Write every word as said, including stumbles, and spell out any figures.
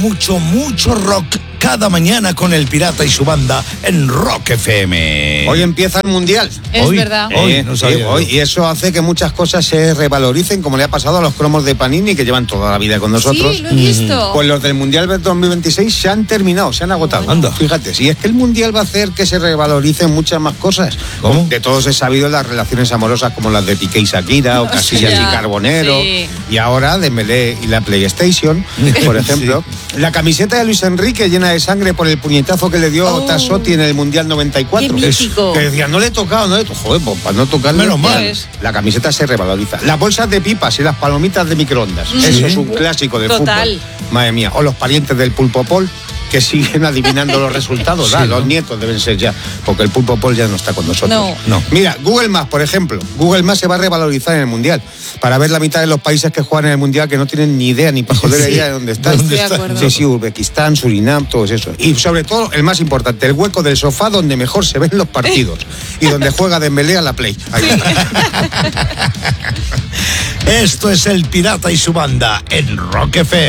Mucho, mucho rock cada mañana con el Pirata y su banda en Rock F M. Hoy empieza el Mundial. Es hoy, verdad. Hoy, Eh, no sí, sabía hoy, yo. y eso hace que muchas cosas se revaloricen, como le ha pasado a los cromos de Panini, que llevan toda la vida con nosotros. Sí, lo he visto. Pues los del Mundial dos mil veintiséis se han terminado, se han agotado. Anda. Fíjate, si es que el Mundial va a hacer que se revaloricen muchas más cosas. ¿Cómo? De todos he sabido las relaciones amorosas como las de Piqué y Shakira, o Casillas Ya, y Carbonero, sí. y ahora Dembélé y la PlayStation, por ejemplo. La camiseta de Luis Enrique llena de sangre por el puñetazo que le dio Oh. Tassotti en el Mundial noventa y cuatro. Qué mítico. Que decía, no le he tocado, no le he tocado. Joder, pues para no tocarle. Menos mal. Pues. La camiseta se revaloriza. Las bolsas de pipas y las palomitas de microondas. Eso es un clásico del Total. fútbol. Madre mía. O los parientes del Pulpo Pol, que siguen adivinando los resultados. Sí, Ah, ¿no? Los nietos deben ser ya, porque el Pulpo Pol ya no está con nosotros. No. No. Mira, Google Maps, por ejemplo. Google Maps se va a revalorizar en el Mundial para ver la mitad de los países que juegan en el Mundial que no tienen ni idea, ni para joder Sí. idea de dónde están. Estoy de acuerdo. Sí, sí, Uzbekistán, Surinam, todo eso. Y sobre todo, el más importante, el hueco del sofá donde mejor se ven los partidos y donde juega Dembélé a la Play. Ahí está. Esto es el Pirata y su banda en Rock F M.